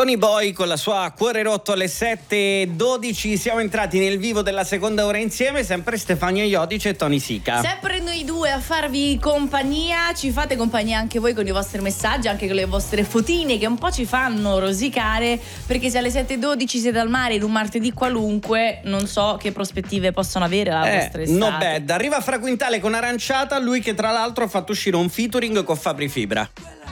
Tony Boy con la sua Cuore rotto alle 7:12. Siamo entrati nel vivo della seconda ora insieme, sempre Stefania Iodice e Tony Sica. Sempre noi due a farvi compagnia. Ci fate compagnia anche voi con i vostri messaggi, anche con le vostre fotine che un po' ci fanno rosicare, perché se alle 7:12 siete al mare in un martedì qualunque, non so che prospettive possono avere la vostra estate. No bad. Arriva Fra Quintale con Aranciata, lui che tra l'altro ha fatto uscire un featuring con Fabri Fibra.